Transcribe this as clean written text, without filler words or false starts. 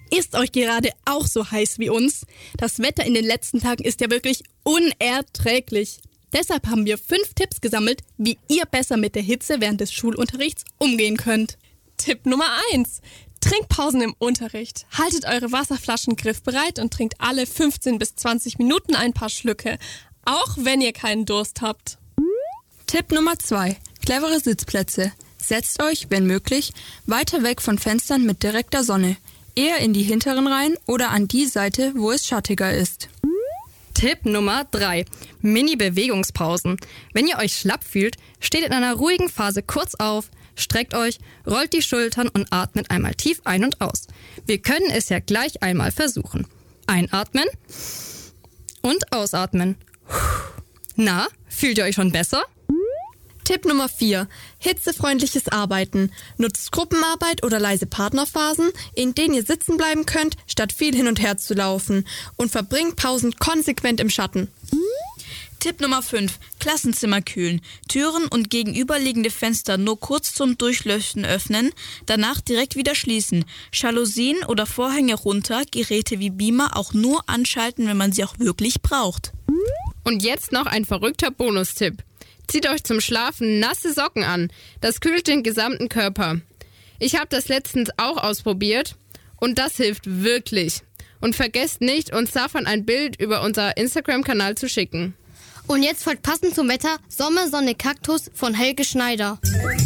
Ist euch gerade auch so heiß wie uns? Das Wetter in den letzten Tagen ist ja wirklich unerträglich. Deshalb haben wir 5 Tipps gesammelt, wie ihr besser mit der Hitze während des Schulunterrichts umgehen könnt. Tipp Nummer 1. Trinkpausen im Unterricht. Haltet eure Wasserflaschen griffbereit und trinkt alle 15 bis 20 Minuten ein paar Schlücke, auch wenn ihr keinen Durst habt. Tipp Nummer 2. Clevere Sitzplätze. Setzt euch, wenn möglich, weiter weg von Fenstern mit direkter Sonne. Eher in die hinteren Reihen oder an die Seite, wo es schattiger ist. Tipp Nummer 3. Mini-Bewegungspausen. Wenn ihr euch schlapp fühlt, steht in einer ruhigen Phase kurz auf, streckt euch, rollt die Schultern und atmet einmal tief ein und aus. Wir können es ja gleich einmal versuchen. Einatmen und ausatmen. Na, fühlt ihr euch schon besser? Tipp Nummer 4. Hitzefreundliches Arbeiten. Nutzt Gruppenarbeit oder leise Partnerphasen, in denen ihr sitzen bleiben könnt, statt viel hin und her zu laufen. Und verbringt Pausen konsequent im Schatten. Tipp Nummer 5. Klassenzimmer kühlen. Türen und gegenüberliegende Fenster nur kurz zum Durchlüften öffnen, danach direkt wieder schließen. Jalousien oder Vorhänge runter, Geräte wie Beamer auch nur anschalten, wenn man sie auch wirklich braucht. Und jetzt noch ein verrückter Bonustipp. Zieht euch zum Schlafen nasse Socken an. Das kühlt den gesamten Körper. Ich habe das letztens auch ausprobiert und das hilft wirklich. Und vergesst nicht, uns davon ein Bild über unser Instagram-Kanal zu schicken. Und jetzt folgt passend zum Wetter Sommer, Sonne, Kaktus von Helge Schneider.